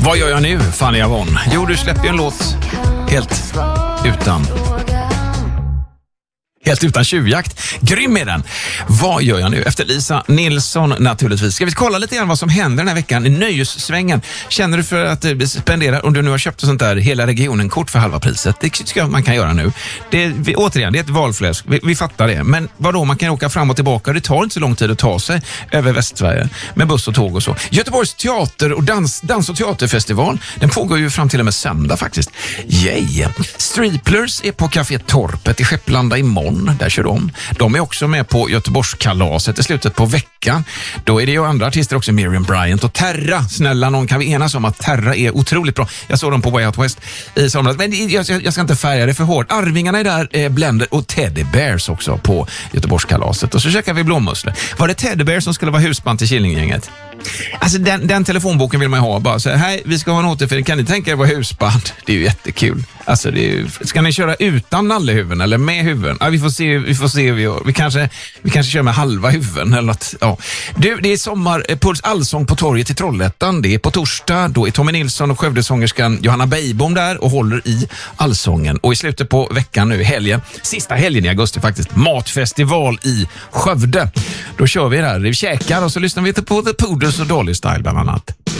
Vad gör jag nu, Fanny Avon? Jo, du släpper ju en låt helt utan tjuvjakt. Grym är den. Vad gör jag nu? Efter Lisa Nilsson naturligtvis. Ska vi kolla lite grann vad som händer den här veckan i nöjessvängen? Känner du för att spendera, om du nu har köpt sånt där hela regionen-kort för halva priset? Det tycker jag man kan göra nu. Återigen, det är ett valfläsk. Vi fattar det. Men vadå, man kan åka fram och tillbaka. Det tar inte så lång tid att ta sig över Västsverige med buss och tåg och så. Göteborgs teater- och dans- och teaterfestival, den pågår ju fram till och med söndag faktiskt. Yay! Striplers är på Café Torpet i Skepplanda imorgon. Där kör de. De är också med på Göteborgskalaset i slutet på veckan. Då är det ju andra artister också, Miriam Bryant och Terra. Snälla någon, kan vi enas om att Terra är otroligt bra. Jag såg dem på Way Out West i somras. Men jag ska inte färga det för hårt. Arvingarna är där, Blender och Teddy Bears också på Göteborgskalaset. Och så käkar vi blommusslor. Var det Teddy Bears som skulle vara husband till Killinggänget? Alltså den telefonboken vill man ju ha. Bara så hej, vi ska ha en återförening. Kan ni tänka er vara husband? Det är ju jättekul. Alltså ska ni köra utan nallehuvuden eller med huvuden? Ja, vi får se hur vi gör. Vi kanske kör med halva huvuden eller något. Ja. Du, det är sommarpuls allsång på torget i Trollhättan. Det är på torsdag. Då är Tommy Nilsson och Skövdesångerskan Johanna Beijbom där och håller i allsången. Och i slutet på veckan nu, helgen, sista helgen i augusti faktiskt, matfestival i Skövde. Då kör vi där. Vi käkar och så lyssnar vi på The Poodles och Dolly Style bland annat.